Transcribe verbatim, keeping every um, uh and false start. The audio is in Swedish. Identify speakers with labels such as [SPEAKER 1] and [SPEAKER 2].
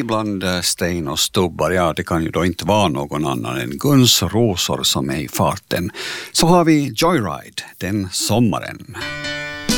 [SPEAKER 1] bland sten och stubbar, ja det kan ju då inte vara någon annan än Guns Rosor som är i farten. Så har vi Joyride den sommaren.